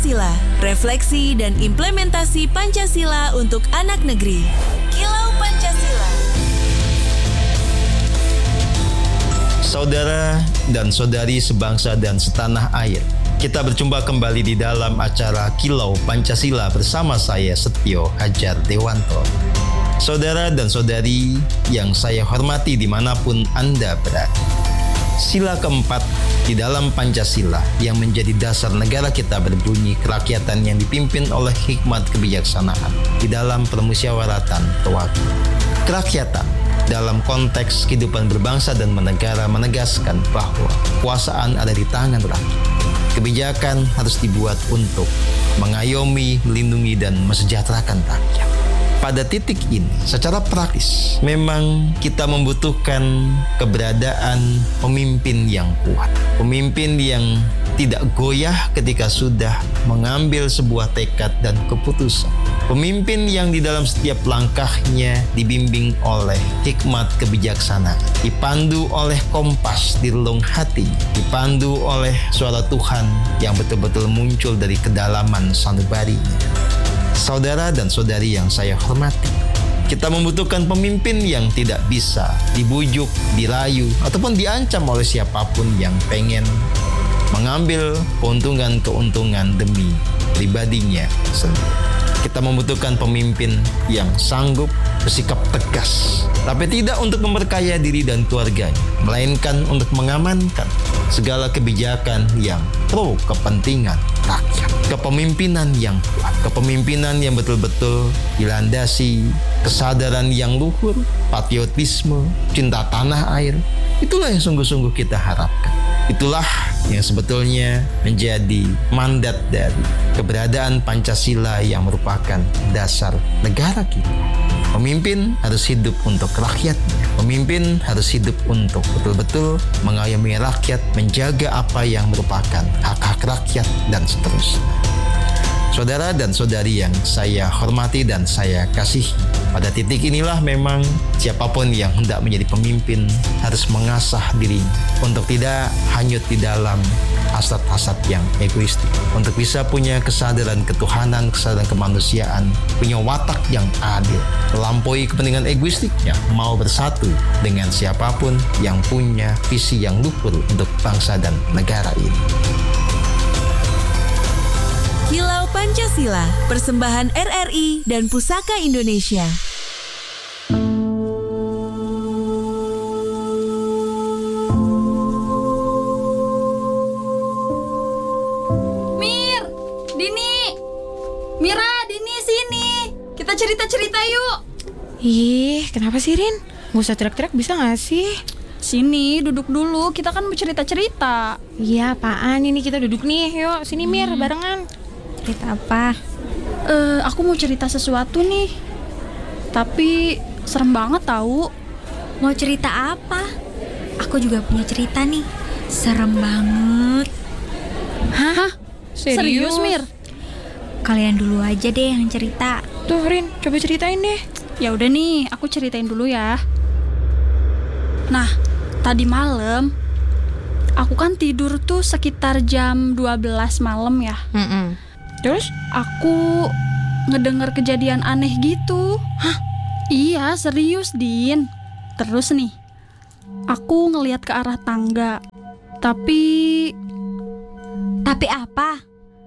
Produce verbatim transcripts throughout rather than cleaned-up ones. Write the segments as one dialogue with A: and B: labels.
A: Pancasila, refleksi dan implementasi Pancasila untuk anak negeri. Kilau Pancasila.
B: Saudara dan saudari sebangsa dan setanah air, kita berjumpa kembali di dalam acara Kilau Pancasila bersama saya Setio Hajar Dewanto. Saudara dan saudari yang saya hormati dimanapun Anda berada, sila keempat di dalam Pancasila yang menjadi dasar negara kita berbunyi kerakyatan yang dipimpin oleh hikmat kebijaksanaan di dalam permusyawaratan terwakil. Kerakyatan dalam konteks kehidupan berbangsa dan bernegara menegaskan bahwa kekuasaan ada di tangan rakyat. Kebijakan harus dibuat untuk mengayomi, melindungi, dan mesejahterakan rakyat. Pada titik ini, secara praktis, memang kita membutuhkan keberadaan pemimpin yang kuat. Pemimpin yang tidak goyah ketika sudah mengambil sebuah tekad dan keputusan. Pemimpin yang di dalam setiap langkahnya dibimbing oleh hikmat kebijaksanaan, dipandu oleh kompas di relung hati, dipandu oleh suara Tuhan yang betul-betul muncul dari kedalaman sanubarinya. Saudara dan saudari yang saya hormati, kita membutuhkan pemimpin yang tidak bisa dibujuk, dirayu, ataupun diancam oleh siapapun yang pengen mengambil keuntungan-keuntungan demi pribadinya sendiri. Kita membutuhkan pemimpin yang sanggup bersikap tegas, tapi tidak untuk memperkaya diri dan keluarganya, melainkan untuk mengamankan segala kebijakan yang pro kepentingan rakyat. Kepemimpinan yang kuat, kepemimpinan yang betul-betul dilandasi kesadaran yang luhur, patriotisme, cinta tanah air. Itulah yang sungguh-sungguh kita harapkan. Itulah yang sebetulnya menjadi mandat dari keberadaan Pancasila yang merupakan dasar negara kita. Pemimpin harus hidup untuk rakyatnya. Pemimpin harus hidup untuk betul-betul mengayomi rakyat, menjaga apa yang merupakan hak-hak rakyat, dan seterusnya. Saudara dan saudari yang saya hormati dan saya kasihi, pada titik inilah memang siapapun yang hendak menjadi pemimpin harus mengasah diri untuk tidak hanyut di dalam hasrat-hasrat yang egoistik, untuk bisa punya kesadaran ketuhanan, kesadaran kemanusiaan, punya watak yang adil, melampaui kepentingan egoistiknya, mau bersatu dengan siapapun yang punya visi yang luhur untuk bangsa dan negara ini.
A: Kilau Pancasila, persembahan R R I dan Pusaka Indonesia.
C: Mir, Dini, Mira, Dini sini. Kita cerita-cerita yuk.
D: Ih, kenapa sih Rin? Gak usah teriak-teriak bisa gak sih?
C: Sini, duduk dulu. Kita kan mau cerita-cerita.
D: Iya, apaan ini kita duduk nih. Yuk, sini Mir, hmm. barengan. Cerita apa?
C: Eh, uh, aku mau cerita sesuatu nih. Tapi serem banget tahu.
E: Mau cerita apa? Aku juga punya cerita nih. Serem banget.
C: Hah? Serius, Serius Mir?
E: Kalian dulu aja deh yang cerita.
D: Tuh Rin, coba ceritain deh.
C: Ya udah nih, aku ceritain dulu ya. Nah, tadi malam aku kan tidur tuh sekitar jam dua belas malam ya.
D: Mm-mm.
C: Terus aku ngedenger kejadian aneh gitu.
D: Hah?
C: Iya, serius Din. Terus nih, aku ngelihat ke arah tangga. Tapi
E: Tapi apa?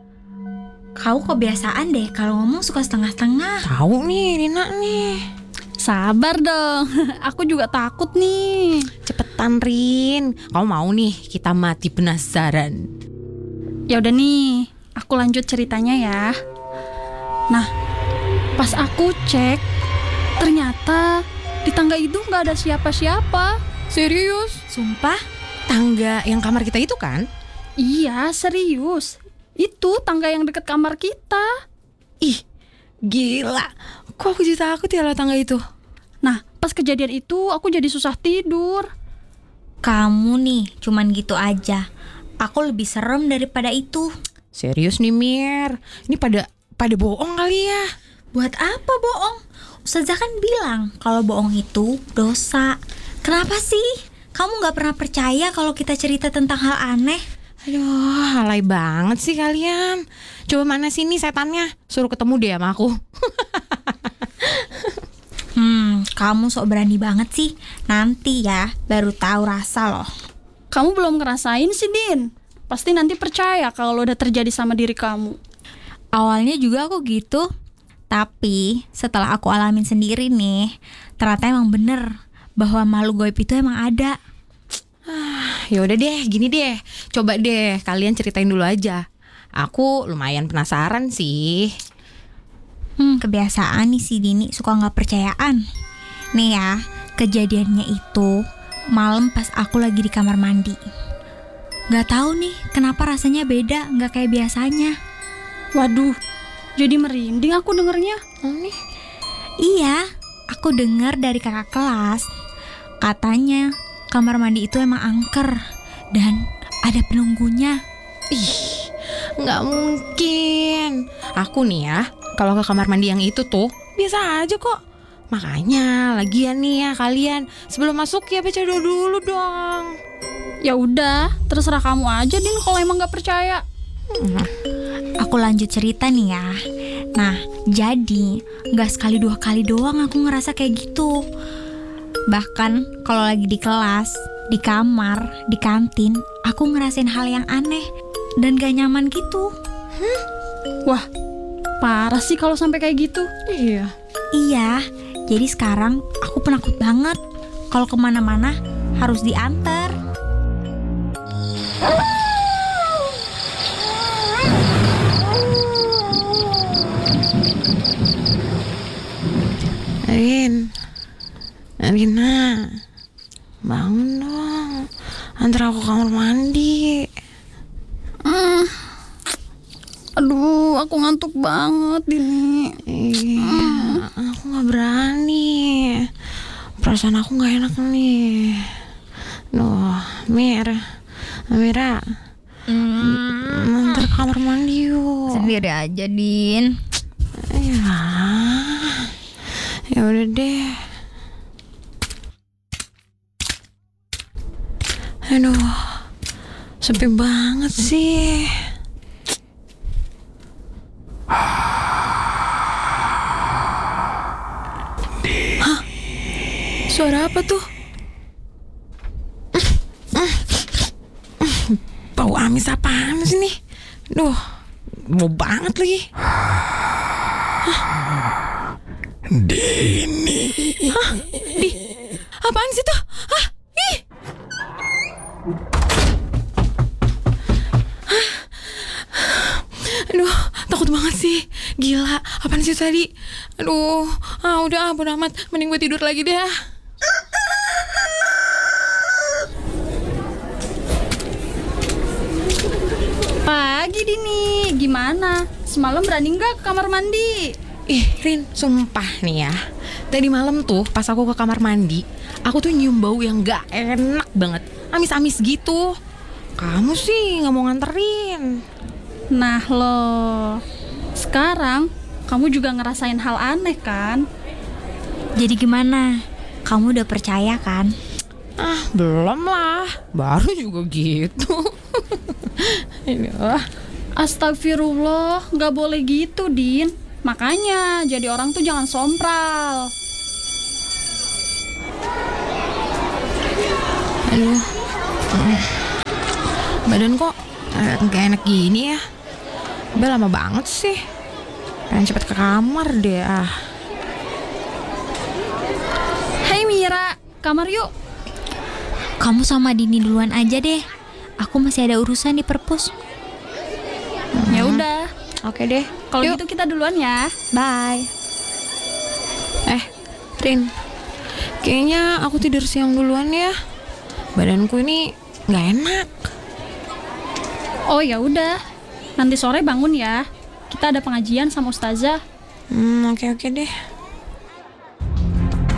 E: Kau kebiasaan deh kalau ngomong suka setengah-setengah.
D: Tahu nih Rina nih.
C: Sabar dong, aku juga takut nih.
D: Cepetan Rin, kamu mau nih kita mati penasaran.
C: Ya udah nih, aku lanjut ceritanya ya. Nah, pas aku cek, ternyata di tangga itu nggak ada siapa-siapa.
D: Serius?
E: Sumpah?
D: Tangga yang kamar kita itu kan?
C: Iya, serius. Itu tangga yang deket kamar kita.
D: Ih, gila. Kok aku jadi takut ya lah tangga itu?
C: Nah, pas kejadian itu aku jadi susah tidur.
E: Kamu nih cuman gitu aja. Aku lebih serem daripada itu.
D: Serius nih Mir, ini pada pada bohong kali ya.
E: Buat apa bohong? Ustazah kan bilang kalau bohong itu dosa. Kenapa sih? Kamu gak pernah percaya kalau kita cerita tentang hal aneh?
D: Aduh, alay banget sih kalian. Coba mana sini setannya? Suruh ketemu deh sama aku.
E: Hmm, kamu sok berani banget sih. Nanti ya baru tahu rasa loh.
C: Kamu belum ngerasain sih, Din. Pasti nanti percaya kalau udah terjadi sama diri kamu.
E: Awalnya juga aku gitu. Tapi setelah aku alamin sendiri nih, ternyata emang bener bahwa makhluk gaib itu emang ada.
D: Ya udah deh, gini deh. Coba deh kalian ceritain dulu aja. Aku lumayan penasaran sih.
E: Hmm, kebiasaan nih si Dini suka nggak percayaan. Nih ya, kejadiannya itu malam pas aku lagi di kamar mandi. Nggak tahu nih kenapa rasanya beda, nggak kayak biasanya.
C: Waduh, jadi merinding aku dengernya.
D: Nih.
E: Iya, aku dengar dari kakak kelas. Katanya kamar mandi itu emang angker dan ada penunggunya.
D: Ih, nggak mungkin. Aku nih ya, kalau ke kamar mandi yang itu tuh biasa aja kok. Makanya lagian nih ya kalian sebelum masuk ya baca doa dulu dong.
C: Ya udah, terserah kamu aja, Din, kalau emang nggak percaya.
E: Hmm. Aku lanjut cerita nih ya. Nah, jadi nggak sekali dua kali doang aku ngerasa kayak gitu. Bahkan kalau lagi di kelas, di kamar, di kantin, aku ngerasain hal yang aneh dan gak nyaman gitu.
C: Hmm? Wah, parah sih kalau sampai kayak gitu.
D: Iya.
E: Iya, jadi sekarang aku penakut banget. Kalau kemana-mana harus diantar.
D: Rin, Rina, bangun dong. Antar aku ke kamar mandi.
C: Hmm. Aduh, aku ngantuk banget ini.
D: Iya, aku nggak berani. Perasaan aku nggak enak nih. Duh, Mir, Mira, hmm. antar ke kamar mandi yuk.
E: Sendiri aja, Din.
D: Ya, ya udah deh. Aduh, sepi banget sih. Hah? Suara apa tuh? Bau amis apaan sih nih? Duh, bau banget lagi.
F: Dini.
D: Hah? Di, apaan sih tuh? Hah? Ih. Hah? Aduh, takut banget sih. Gila, apaan sih tadi? Aduh, ah udah, bodo amat. Mending gue tidur lagi deh.
C: Pagi, Dini, gimana? Semalam berani nggak ke kamar mandi?
D: Ih, Rin, sumpah nih ya. Tadi malam tuh pas aku ke kamar mandi, aku tuh nyium bau yang gak enak banget. Amis-amis gitu. Kamu sih gak mau nganterin.
C: Nah lo, sekarang kamu juga ngerasain hal aneh kan?
E: Jadi gimana? Kamu udah percaya kan?
D: Ah, belum lah. Baru juga gitu. Aduh.
C: Astagfirullah, gak boleh gitu, Din. Makanya jadi orang tuh jangan sompral.
D: Aduh, badan kok eh, gak enak gini ya. Udah lama banget sih. Pengen cepet ke kamar deh ah.
C: Hai Mira, kamar yuk.
E: Kamu sama Dini duluan aja deh. Aku masih ada urusan di perpus.
C: Hmm. Ya udah.
D: Oke deh.
C: Kalau
D: Yuk.
C: gitu kita duluan ya.
E: Bye.
D: Eh, Rin, kayaknya aku tidur siang duluan ya. Badanku ini nggak enak.
C: Oh ya udah. Nanti sore bangun ya. Kita ada pengajian sama ustazah.
D: Hmm, oke oke deh.